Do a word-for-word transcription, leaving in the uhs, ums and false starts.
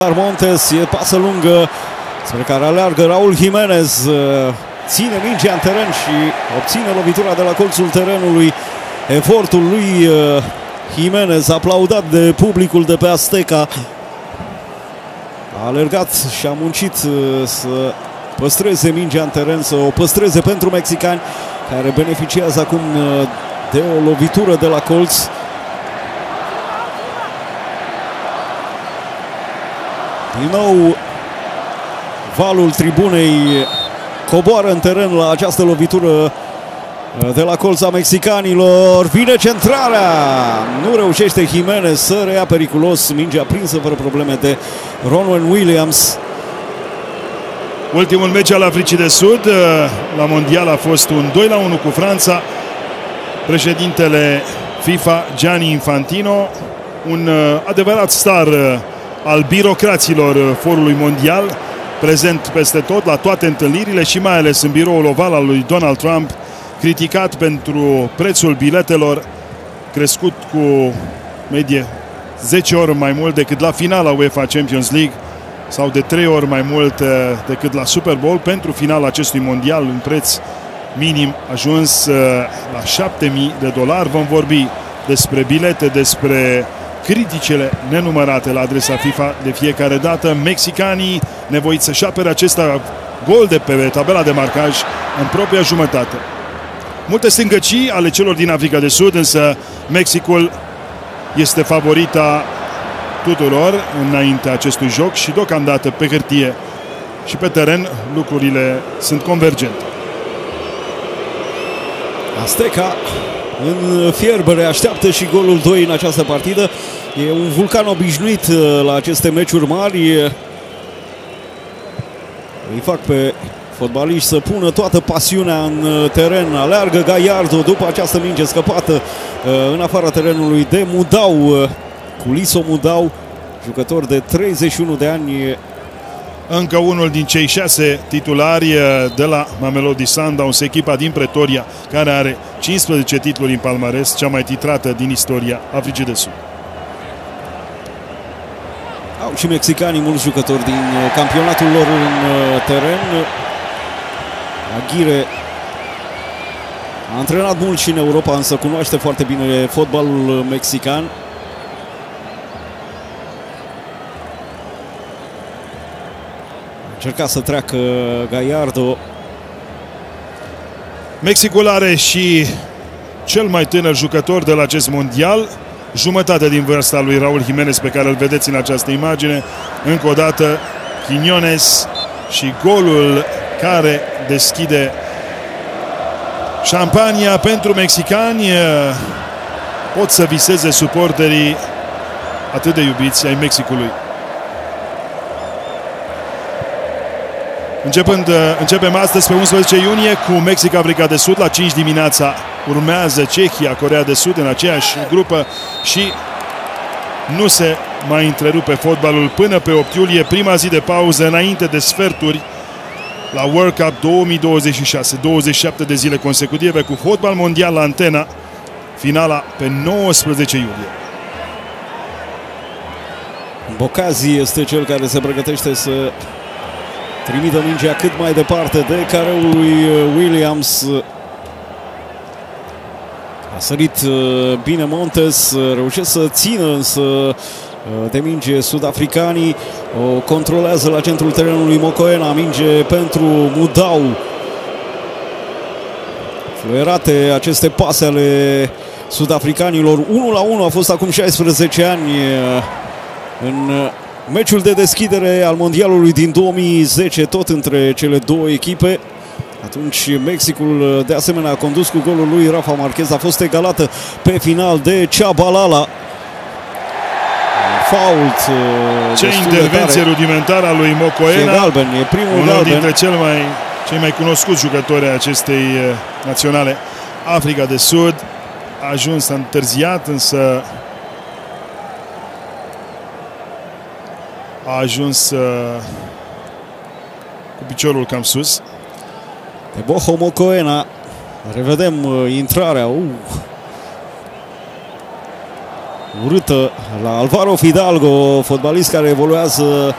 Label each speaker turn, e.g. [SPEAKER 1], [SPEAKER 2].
[SPEAKER 1] Montes, e pasă lungă spre care aleargă Raul Jimenez, ține mingea în teren și obține lovitura de la colțul terenului. Efortul lui Jimenez, aplaudat de publicul de pe Azteca, a alergat și a muncit să păstreze mingea în teren, să o păstreze pentru mexicani, care beneficiază acum de o lovitură de la colț. Din nou, valul tribunei coboară în teren la această lovitură de la colț a mexicanilor. Vine centrarea, nu reușește Jimenez să reia periculos mingea, prinsă fără probleme de Ronwen Williams.
[SPEAKER 2] Ultimul meci al Africii de Sud la mondial a fost un doi la unu cu Franța. Președintele FIFA, Gianni Infantino, un adevărat star al birocraților forului mondial, prezent peste tot, la toate întâlnirile și mai ales în biroul oval al lui Donald Trump, criticat pentru prețul biletelor crescut cu medie zece ori mai mult decât la finala UEFA Champions League sau de trei ori mai mult decât la Super Bowl pentru finala acestui mondial, un preț minim ajuns la șapte mii de dolari. Vom vorbi despre bilete, despre criticele nenumărate la adresa FIFA de fiecare dată. Mexicanii nevoiți să-și apere acesta gol de pe tabela de marcaj în propria jumătate. Multe stângăcii ale celor din Africa de Sud, însă Mexicul este favorita tuturor înaintea acestui joc și deocamdată pe hârtie și pe teren lucrurile sunt convergente.
[SPEAKER 1] Azteca în fierbere așteaptă și golul doi în această partidă. E un vulcan obișnuit la aceste meciuri mari. Îi fac pe fotbaliști să pună toată pasiunea în teren. Aleargă Gallardo după această minge scăpată în afara terenului de Mudau. Culiso Mudau, jucător de treizeci și unu de ani.
[SPEAKER 2] Încă unul din cei șase titulari de la Mamelodi Sundowns, echipa din Pretoria, care are cincisprezece titluri în palmares, cea mai titrată din istoria Africii de Sud.
[SPEAKER 1] Au și mexicanii mulți jucători din campionatul lor în teren. Aguirre a antrenat mult și în Europa, însă cunoaște foarte bine fotbalul mexican. Încerca să treacă Gallardo.
[SPEAKER 2] Mexicul are și cel mai tânăr jucător de la acest mondial, jumătate din vârsta lui Raul Jimenez, pe care îl vedeți în această imagine. Încă o dată Quiñones și golul care deschide șampania pentru mexicani. Pot să viseze suporterii atât de iubiți ai Mexicului. Începând, începem astăzi pe unsprezece iunie cu Mexic-Africa de Sud la cinci dimineața. Urmează Cehia, Coreea de Sud în aceeași grupă și nu se mai întrerupe fotbalul până pe opt iulie, prima zi de pauză înainte de sferturi la World Cup două mii douăzeci și șase. douăzeci și șapte de zile consecutive cu fotbal mondial la antena, finala pe nouăsprezece iulie.
[SPEAKER 1] Bocazi este cel care se pregătește să trimită mingea cât mai departe de careul lui Williams. A sărit bine Montes, reușește să țină însă de minge sud-africanii. O controlează la centrul terenului Mokoena, minge pentru Mudau. Fluierate aceste pase ale sud-africanilor. unu la unu a fost acum șaisprezece ani în meciul de deschidere al mondialului din două mii zece, tot între cele două echipe. Atunci Mexicul de asemenea a condus cu golul lui Rafa Marquez. A fost egalată pe final de Chabalala. Fault.
[SPEAKER 2] Ce intervenție rudimentară a lui Mokoena.
[SPEAKER 1] E galben, e primul
[SPEAKER 2] unul
[SPEAKER 1] galben.
[SPEAKER 2] dintre cel mai, cei mai cunoscuți jucători ai acestei naționale. Africa de Sud a ajuns întârziat, însă a ajuns uh, cu piciorul cam sus.
[SPEAKER 1] Teboho Mokoena. Revedem uh, intrarea. Uh. urâtă la Alvaro Fidalgo, fotbalist care evoluează